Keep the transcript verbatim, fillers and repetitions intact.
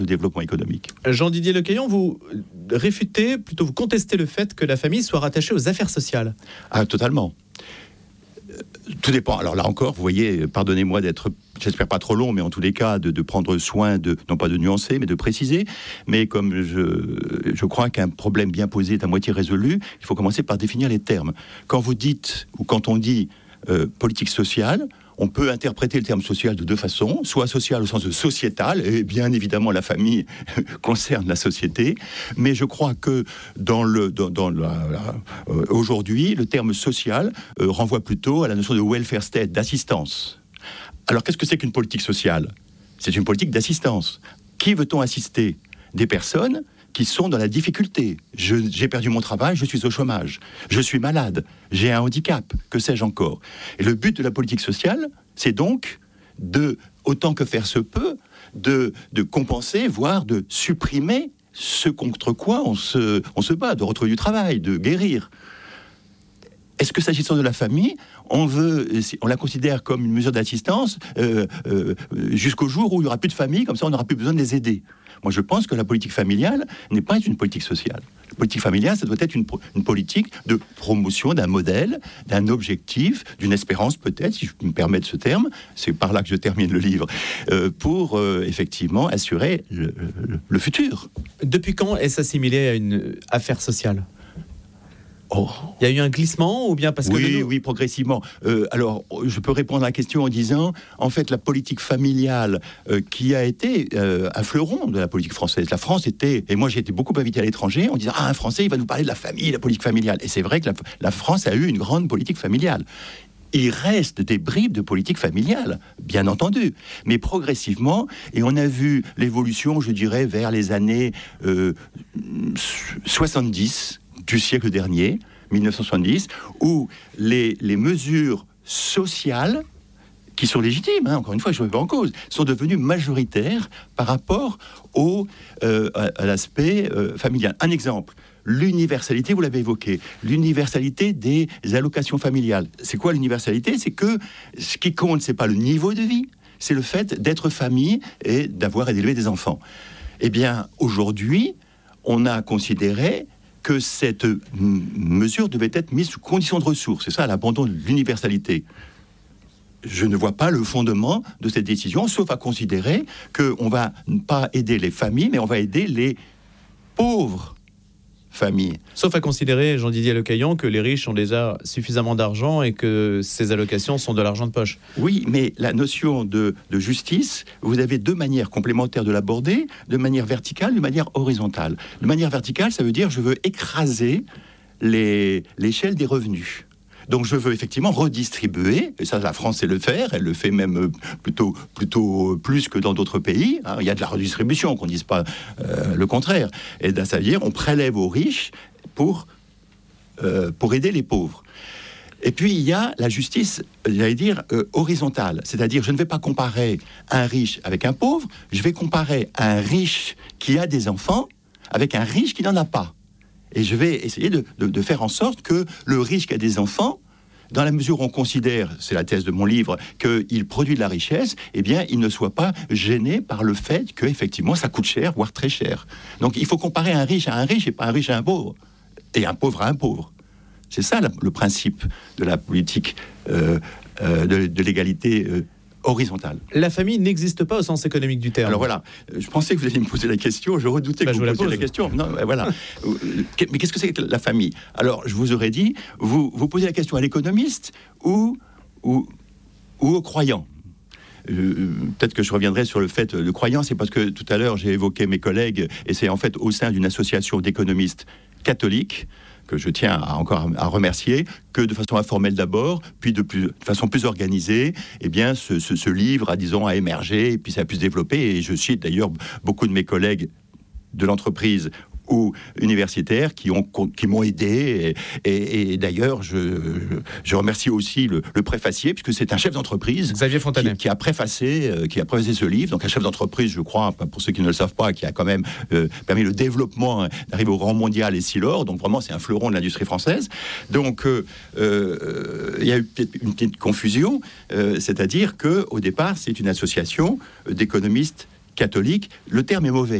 de développement économique. Jean-Didier Lecaillon, vous réfutez, plutôt vous contestez le fait que la famille soit rattachée aux affaires sociales. Ah, totalement. Tout dépend. Alors là encore, vous voyez, pardonnez-moi d'être, j'espère pas trop long, mais en tous les cas, de, de prendre soin, de, non pas de nuancer, mais de préciser. Mais comme je, je crois qu'un problème bien posé est à moitié résolu, il faut commencer par définir les termes. Quand vous dites, ou quand on dit euh, politique sociale, on peut interpréter le terme social de deux façons, soit social au sens de sociétal, et bien évidemment la famille concerne la société, mais je crois que dans le, dans, dans la, la, euh, aujourd'hui, le terme social euh, renvoie plutôt à la notion de welfare state, d'assistance. Alors qu'est-ce que c'est qu'une politique sociale ? C'est une politique d'assistance. Qui veut-on assister ? Des personnes qui sont dans la difficulté. Je, j'ai perdu mon travail, je suis au chômage. Je suis malade, j'ai un handicap, que sais-je encore. Et le but de la politique sociale, c'est donc de, autant que faire se peut, de, de compenser, voire de supprimer ce contre quoi on se, on se bat, de retrouver du travail, de guérir. Est-ce que s'agissant de la famille, on veut, on la considère comme une mesure d'assistance euh, euh, jusqu'au jour où il n'y aura plus de famille, comme ça on n'aura plus besoin de les aider ? Moi, je pense que la politique familiale n'est pas une politique sociale. La politique familiale, ça doit être une, une politique de promotion d'un modèle, d'un objectif, d'une espérance peut-être, si je me permets de ce terme, c'est par là que je termine le livre, euh, pour euh, effectivement assurer le, le, le futur. Depuis quand est-ce assimilé à une affaire sociale ? Oh. Il y a eu un glissement ou bien parce que... Oui, nous... oui, progressivement. Euh, alors, je peux répondre à la question en disant, en fait, la politique familiale euh, qui a été euh, un fleuron de la politique française. La France était, et moi j'ai été beaucoup invité à l'étranger, en disant, ah, un Français, il va nous parler de la famille, la politique familiale. Et c'est vrai que la, la France a eu une grande politique familiale. Il reste des bribes de politique familiale, bien entendu, mais progressivement, et on a vu l'évolution, je dirais, vers les années euh, soixante-dix du siècle dernier, mille neuf cent soixante-dix, où les, les mesures sociales, qui sont légitimes, hein, encore une fois, je ne remets pas en cause, sont devenues majoritaires par rapport au, euh, à, à l'aspect euh, familial. Un exemple, l'universalité, vous l'avez évoqué, l'universalité des allocations familiales. C'est quoi l'universalité ? C'est que ce qui compte, c'est pas le niveau de vie, c'est le fait d'être famille et d'avoir et d'élever des enfants. Eh bien, aujourd'hui, on a considéré que cette m- mesure devait être mise sous condition de ressources. C'est ça, l'abandon de l'universalité. Je ne vois pas le fondement de cette décision, sauf à considérer qu'on ne va pas aider les familles, mais on va aider les pauvres familles. Sauf à considérer, Jean-Didier Lecaillon, que les riches ont déjà suffisamment d'argent et que ces allocations sont de l'argent de poche. Oui, mais la notion de, de justice, vous avez deux manières complémentaires de l'aborder, de manière verticale, de manière horizontale. De manière verticale, ça veut dire je veux écraser les, l'échelle des revenus. Donc je veux effectivement redistribuer, et ça la France sait le faire, elle le fait même plutôt, plutôt plus que dans d'autres pays, hein. Il y a de la redistribution, qu'on ne dise pas euh, le contraire, et ça veut dire on prélève aux riches pour, euh, pour aider les pauvres. Et puis il y a la justice, j'allais dire, euh, horizontale, c'est-à-dire je ne vais pas comparer un riche avec un pauvre, je vais comparer un riche qui a des enfants avec un riche qui n'en a pas. Et je vais essayer de, de, de faire en sorte que le riche qui a des enfants, dans la mesure où on considère, c'est la thèse de mon livre, qu'il produit de la richesse, eh bien, il ne soit pas gêné par le fait qu'effectivement, ça coûte cher, voire très cher. Donc, il faut comparer un riche à un riche et pas un riche à un pauvre. Et un pauvre à un pauvre. C'est ça, la, le principe de la politique euh, euh, de, de l'égalité euh, horizontale. La famille n'existe pas au sens économique du terme. Alors voilà, je pensais que vous alliez me poser la question, je redoutais bah, que vous me posiez la, la question. Non, voilà. Mais qu'est-ce que c'est que la famille ? Alors, je vous aurais dit, vous, vous posez la question à l'économiste ou, ou, ou au croyant. Euh, peut-être que je reviendrai sur le fait de croyant, c'est parce que tout à l'heure j'ai évoqué mes collègues, et c'est en fait au sein d'une association d'économistes catholiques, que je tiens à, encore à remercier, que de façon informelle d'abord, puis de, plus, de façon plus organisée, eh bien, ce, ce, ce livre a, disons, a émergé, et puis ça a pu se développer, et je cite d'ailleurs beaucoup de mes collègues de l'entreprise ou universitaires qui, ont, qui m'ont aidé, et, et, et d'ailleurs, je, je remercie aussi le, le préfacier, puisque c'est un chef d'entreprise, Xavier Fontanet, qui, qui, a préfacé, euh, qui a préfacé ce livre, donc un chef d'entreprise, je crois, pour ceux qui ne le savent pas, qui a quand même euh, permis le développement, hein, d'arriver au rang mondial et Essilor, donc vraiment c'est un fleuron de l'industrie française. Donc euh, euh, il y a eu peut-être une petite confusion, euh, c'est-à-dire qu'au départ, c'est une association d'économistes catholique, le terme est mauvais.